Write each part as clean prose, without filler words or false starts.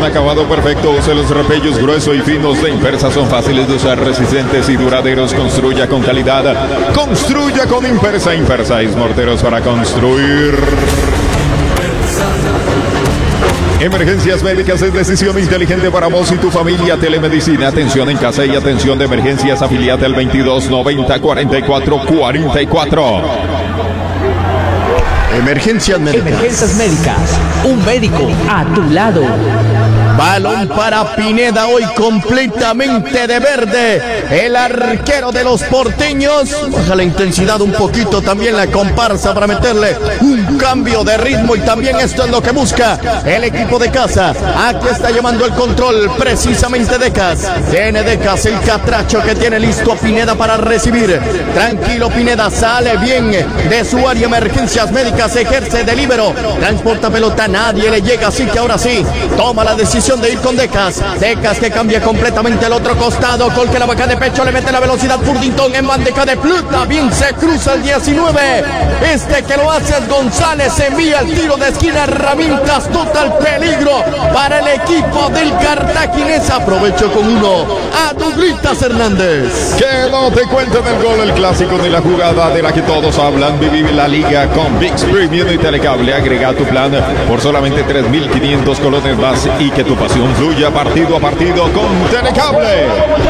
acabado perfecto. Use los repellos gruesos y finos de Impersa. Son fáciles de usar, resistentes y duraderos. Construya con calidad. Construya con Impersa. Impersa es morteros para construir. Emergencias médicas es decisión inteligente para vos y tu familia. Telemedicina, atención en casa y atención de emergencias. Afiliate al 2290 44 44. Emergencias médicas. Emergencias médicas. Un médico a tu lado. Balón para Pineda, hoy completamente de verde. El arquero de los porteños. Baja la intensidad un poquito también la comparsa para meterle un cambio de ritmo. Y también esto es lo que busca el equipo de casa. Aquí está llevando el control precisamente Decas. Tiene Decas el catracho que tiene listo a Pineda para recibir. Tranquilo Pineda, sale bien de su área. Emergencias médicas, ejerce de líbero. Transporta pelota, nadie le llega. Así que ahora sí, toma la decisión de ir con Decas. Decas que cambia completamente al otro costado. Col que la vaca de pecho le mete la velocidad. Furdington en bandeja de plata. Bien se cruza el 19. Este que lo hace es González. Envía el tiro de esquina. Herramientas, total peligro para el equipo del cartaginés. Aprovecho con uno a Douglas Hernández. Que no te cuenten el gol, el clásico ni la jugada de la que todos hablan. Vive la liga con ViX Premium y Telecable. Agrega tu plan por solamente 3.500 colones más y que tu pasión fluya partido a partido con Telecable.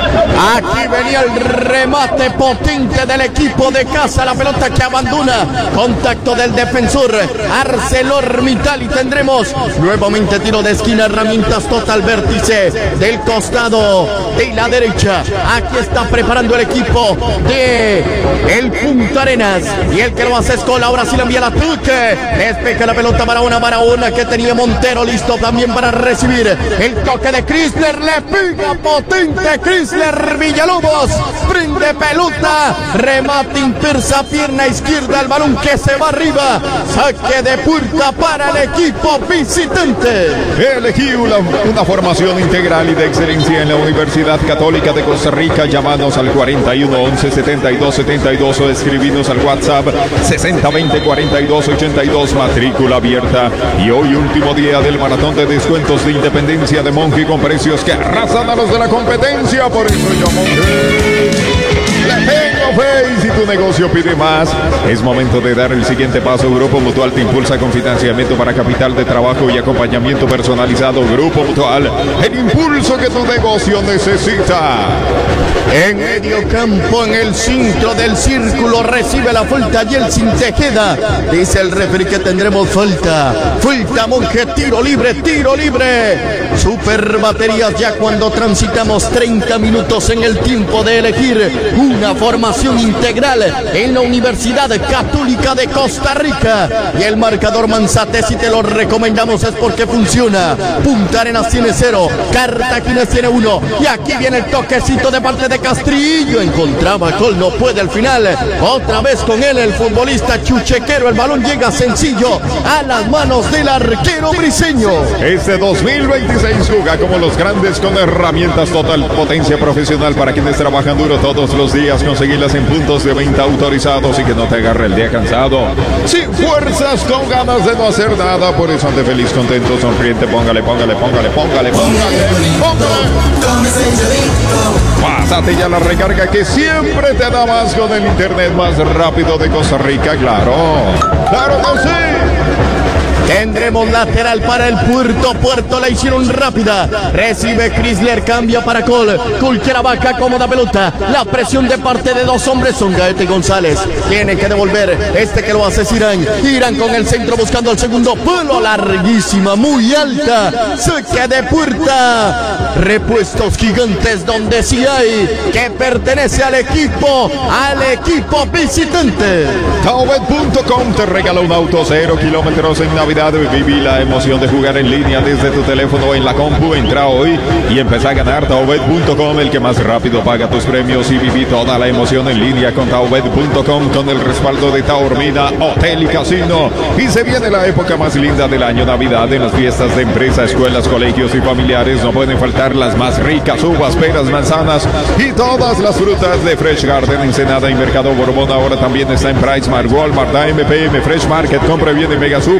Aquí venía el remate potente del equipo de casa. La pelota que abandona. Contacto del defensor ArcelorMittal y tendremos nuevamente tiro de esquina. Herramientas, total vértice del costado de la derecha. Aquí está preparando el equipo de el Punta Arenas y el que lo hace es Col. Ahora sí le envía la toque. Despeja la pelota para una que tenía Montero listo también para recibir. El toque de Chrysler, le pega potente Chrysler Villalobos, prende pelota, remate Impersa, pierna izquierda, el balón que se va arriba, saque de puerta para el equipo visitante. Elegí una formación integral y de excelencia en la Universidad Católica de Costa Rica. Llámanos al 41 11 72 72 o escribinos al WhatsApp 60 20 42 82, matrícula abierta. Y hoy último día del maratón de descuentos de Independencia de Monje con precios que arrasan a los de la competencia. Por eso yo Monje le tengo fe, y si tu negocio pide más, es momento de dar el siguiente paso. Grupo Mutual te impulsa con financiamiento para capital de trabajo y acompañamiento personalizado. Grupo Mutual, el impulso que tu negocio necesita. En medio campo, en el centro del círculo, recibe la falta Yeltsin Tejeda. Dice el referee que tendremos falta. Falta Monje, tiro libre, tiro libre. Super baterías ya cuando transitamos 30 minutos en el tiempo de elegir una formación integral en la Universidad Católica de Costa Rica. Y el marcador Manzate, si te lo recomendamos es porque funciona. Punta Arenas tiene 0, Cartaginés tiene 1. Y aquí viene el toquecito de parte de Castrillo. Encontraba Col, no puede al final. Otra vez con él el futbolista chuchequero. El balón llega sencillo a las manos del arquero briseño. Este 2026 juega como los grandes con herramientas total potencia profesional para quienes trabajan duro todos los días. Conseguirlas en puntos de venta autorizados y que no te agarre el día cansado, sin fuerzas, con ganas de no hacer nada. Por eso ande feliz, contento, sonriente. Póngale. Pásate ya la recarga que siempre te da más con el internet más rápido de Costa Rica. Claro que sí. Tendremos lateral para el Puerto la hicieron rápida. Recibe Chrysler, cambia para Col. Col que la vaca, cómoda pelota. La presión de parte de dos hombres son Gaete y González. Tiene que devolver. Este que lo hace es Irán. Irán con el centro buscando el segundo. Pelo larguísima, muy alta. Saque de puerta. Repuestos gigantes donde sí hay. Que pertenece al equipo visitante. Taobet.com te regala un auto 0 kilómetros en Navidad. Viví la emoción de jugar en línea desde tu teléfono o en la compu. Entra hoy y empezá a ganar. Taobet.com, el que más rápido paga tus premios, y viví toda la emoción en línea con Taobet.com con el respaldo de Taormina Hotel y Casino. Y se viene la época más linda del año, Navidad. En las fiestas de empresa, escuelas, colegios y familiares no pueden faltar las más ricas uvas, peras, manzanas y todas las frutas de Fresh Garden, Ensenada y Mercado Borbón. Ahora también está en PriceMart, Walmart, AMPM, Fresh Market. Compre bien en Mega Super.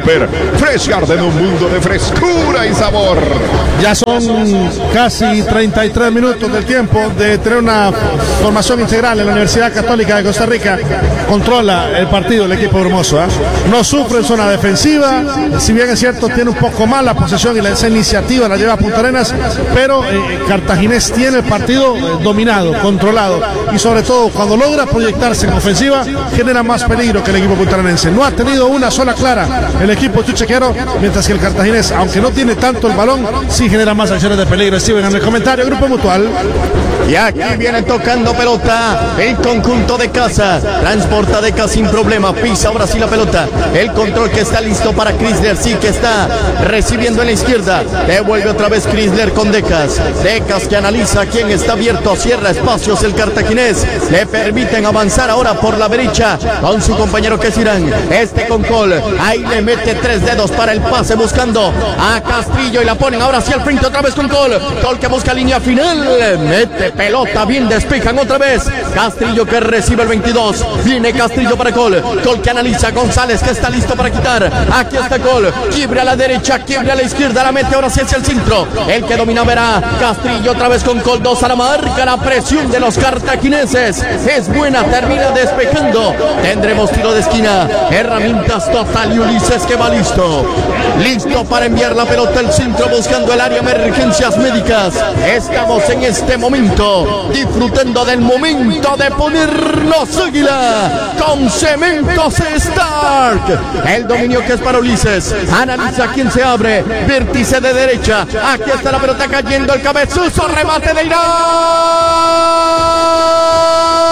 Fresh Garden, un mundo de frescura y sabor. Ya son casi 33 minutos del tiempo de tener una formación integral en la Universidad Católica de Costa Rica. Controla el partido el equipo brumoso, ¿eh? No sufre en zona defensiva, si bien es cierto tiene un poco más la posesión y esa iniciativa la lleva a Punta Arenas, pero Cartaginés tiene el partido dominado, controlado, y sobre todo cuando logra proyectarse en ofensiva genera más peligro que el equipo puntarenense. No ha tenido una sola clara el equipo chuchequero, mientras que el Cartaginés, aunque no tiene tanto el balón, sí genera más acciones de peligro. Escriben en el comentario Grupo Mutual. Y aquí viene tocando pelota el conjunto de Casa. Transporta Decas sin problema. Pisa ahora sí la pelota. El control que está listo para Chrysler. Sí que está recibiendo en la izquierda. Devuelve otra vez Chrysler con Decas. Decas que analiza quién está abierto. Cierra espacios el cartaginés. Le permiten avanzar ahora por la derecha con su compañero que es Irán. Este con Cole. Ahí le mete 3 dedos para el pase buscando a Castrillo y la ponen ahora sí al frente otra vez con Cole. Cole que busca línea final. Mete pelota, bien despejan otra vez. Castrillo que recibe el 22. Viene Castrillo para Cole. Cole que analiza. González que está listo para quitar. Aquí está Cole. Quiebre a la derecha, quiebre a la izquierda. La mete ahora sí hacia el centro. El que domina verá. Castrillo otra vez con Cole. 2 a la marca. La presión de los cartagineses es buena. Termina despejando. Tendremos tiro de esquina. Herramientas total y Ulises que va listo. Listo para enviar la pelota al centro buscando el área de emergencias médicas. Estamos en este momento disfrutando del momento de ponernos águila con Cementos Stark. El dominio que es para Ulises. Analiza quién se abre. Vértice de derecha. Aquí está la pelota cayendo. El cabezazo. Remate de Irán.